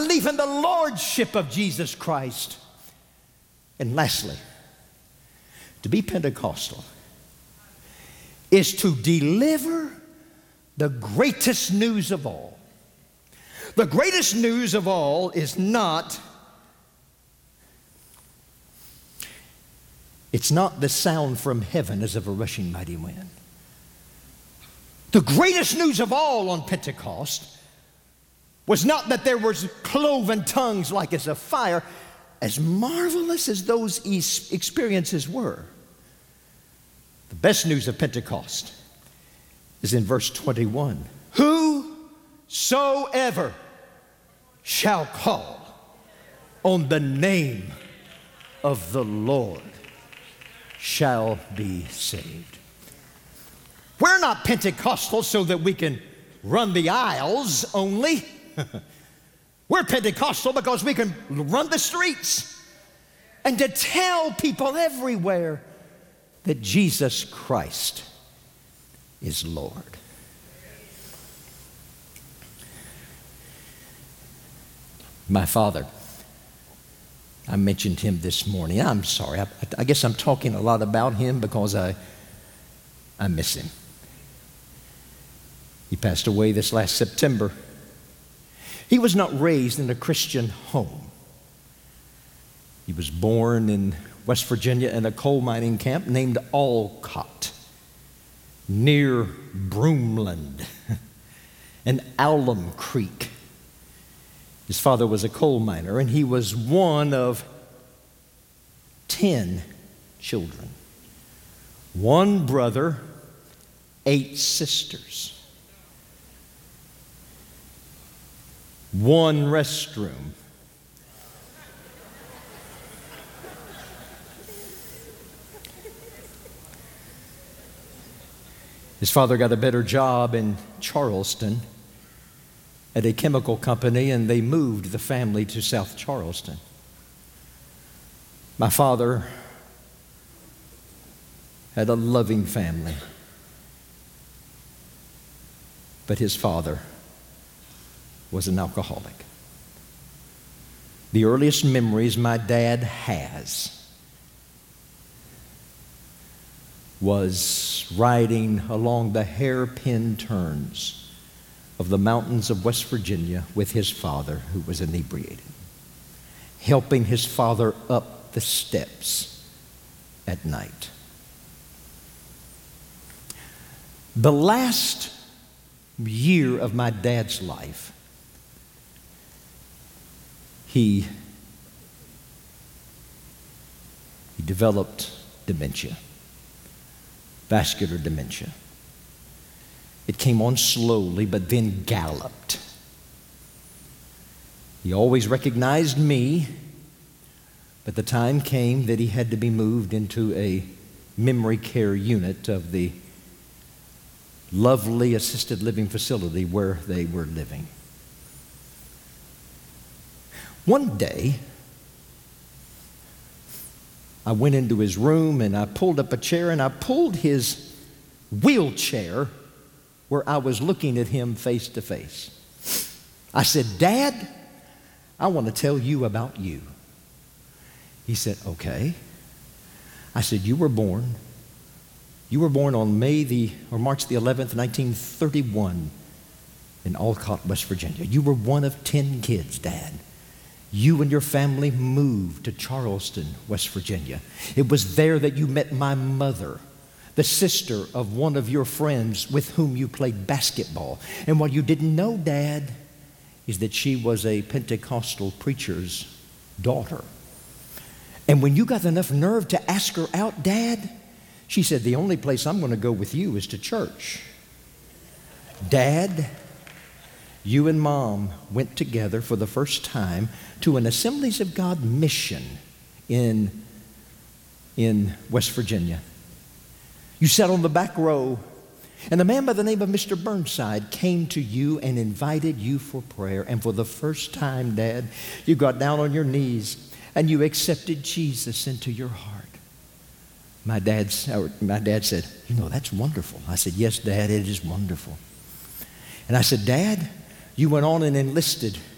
belief in the lordship of Jesus Christ. And lastly, to be Pentecostal is to deliver the greatest news of all. The greatest news of all is not, it's not the sound from heaven as of a rushing mighty wind. The greatest news of all on Pentecost was not that there was cloven tongues like as of fire, as marvelous as those experiences were. The best news of Pentecost is in verse 21. Whosoever shall call on the name of the Lord shall be saved. We're not Pentecostal so that we can run the aisles only. We're Pentecostal because we can run the streets and to tell people everywhere that Jesus Christ is Lord. My father, I mentioned him this morning. I'm sorry. I guess I'm talking a lot about him because I miss him. He passed away this last September. He was not raised in a Christian home. He was born in West Virginia in a coal mining camp named Olcott, near Broomland and Alum Creek. His father was a coal miner, and he was one of 10 children. 1 brother, 8 sisters. 1 restroom. His father got a better job in Charleston at a chemical company, and they moved the family to South Charleston. My father had a loving family, but his father was an alcoholic. The earliest memories my dad has was riding along the hairpin turns of the mountains of West Virginia with his father, who was inebriated, helping his father up the steps at night. The last year of my dad's life, he developed dementia, vascular dementia. It came on slowly, but then galloped. He always recognized me, but the time came that he had to be moved into a memory care unit of the lovely assisted living facility where they were living. One day, I went into his room and I pulled up a chair and I pulled his wheelchair where I was looking at him face to face. I said, "Dad, I want to tell you about you." He said, "Okay." I said, You were born on March the 11th, 1931 in Olcott, West Virginia. You were one of 10 kids, Dad. You and your family moved to Charleston, West Virginia. It was there that you met my mother, the sister of one of your friends with whom you played basketball. And what you didn't know, Dad, is that she was a Pentecostal preacher's daughter. And when you got enough nerve to ask her out, Dad, she said, "The only place I'm going to go with you is to church." Dad, you and Mom went together for the first time to an Assemblies of God mission in West Virginia. You sat on the back row, and a man by the name of Mr. Burnside came to you and invited you for prayer. And for the first time, Dad, you got down on your knees and you accepted Jesus into your heart. My dad said, "That's wonderful." I said, "Yes, Dad, it is wonderful." And I said, "Dad, you went on and enlisted